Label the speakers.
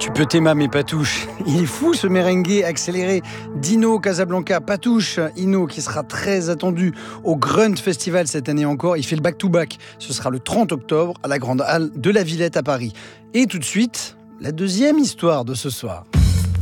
Speaker 1: Tu peux t'aimer Patouche. Il est fou ce merengue accéléré d'Inno Casablanca. Patouche, Inno qui sera très attendu au Grunt Festival cette année encore. Il fait le back-to-back. Ce sera le 30 octobre à la Grande Halle de la Villette à Paris. Et tout de suite, la deuxième histoire de ce soir.